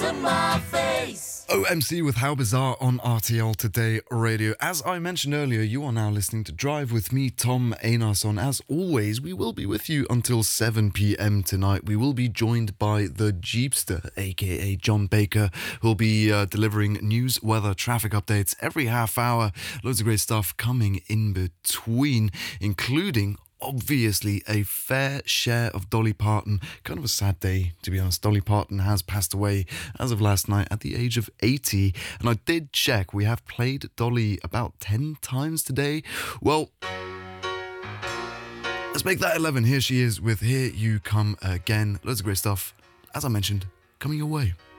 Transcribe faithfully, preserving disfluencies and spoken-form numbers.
to my face. O M C with How Bizarre on R T L Today Radio. As I mentioned earlier, you are now listening to Drive with me, Tom Einarsson. As always, we will be with you until seven p.m. tonight. We will be joined by the Jeepster, aka John Baker, who'll be uh, delivering news, weather, traffic updates every half hour. Loads of great stuff coming in between, including obviously a fair share of Dolly Parton. Kind of a sad day, to be honest. Dolly Parton has passed away as of last night at the age of eighty. And I did check, we have played Dolly about ten times today. Well, let's make that eleven. Here she is with Here You Come Again. Loads of great stuff, as I mentioned, coming your way.